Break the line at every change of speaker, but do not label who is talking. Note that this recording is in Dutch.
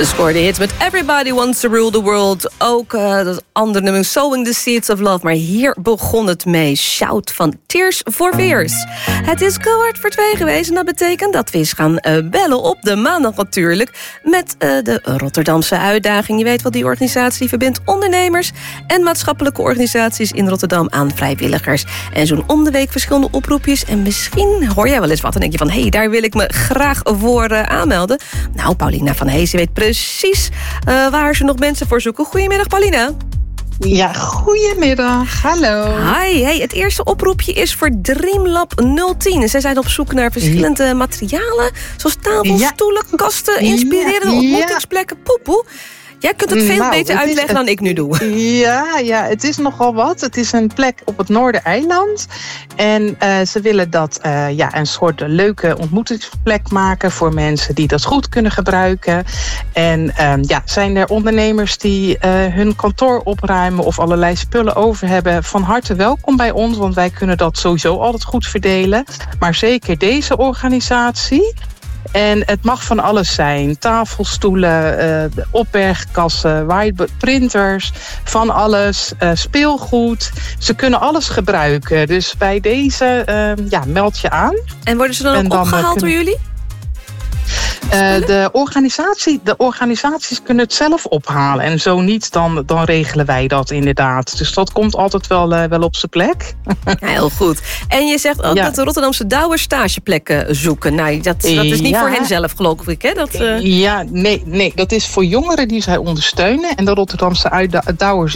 Ze scoorde hits met Everybody Wants to Rule the World. Ook dat andere nummer, Sowing the Seeds of Love. Maar hier begon het mee. Shout van Tears for Fears. Het is kwart voor 2 geweest. En dat betekent dat we eens gaan bellen op de maandag natuurlijk. Met de Rotterdamse uitdaging. Je weet wel, die organisatie verbindt ondernemers en maatschappelijke organisaties in Rotterdam aan vrijwilligers. En zo'n om de week verschillende oproepjes. En misschien hoor jij wel eens wat. En denk je van, hé, daar wil ik me graag voor aanmelden. Nou, Paulina van Hees, weet precies waar ze nog mensen voor zoeken. Goedemiddag, Paulina.
Ja, goedemiddag. Hallo.
Hi, hey, het eerste oproepje is voor Dreamlab 010. En zij zijn op zoek naar verschillende materialen, zoals tafels, stoelen, kasten, inspirerende ontmoetingsplekken. Poepoe. Jij kunt het veel beter uitleggen dan ik nu doe.
Ja, het is nogal wat. Het is een plek op het Noordereiland. En ze willen dat een soort leuke ontmoetingsplek maken voor mensen die dat goed kunnen gebruiken. En zijn er ondernemers die hun kantoor opruimen of allerlei spullen over hebben, van harte welkom bij ons, want wij kunnen dat sowieso altijd goed verdelen. Maar zeker deze organisatie. En het mag van alles zijn. Tafelstoelen, opbergkassen, whiteboard, printers, van alles, speelgoed. Ze kunnen alles gebruiken. Dus bij deze meld je aan.
En worden ze dan ook opgehaald door jullie?
De organisaties kunnen het zelf ophalen. En zo niet, dan regelen wij dat inderdaad. Dus dat komt altijd wel op zijn plek.
Ja, heel goed. En je zegt ook dat de Rotterdamse Douwers stageplekken zoeken. Nou, dat is niet voor hen zelf, geloof ik, hè?
Ja, nee, dat is voor jongeren die zij ondersteunen. En de Rotterdamse Douwers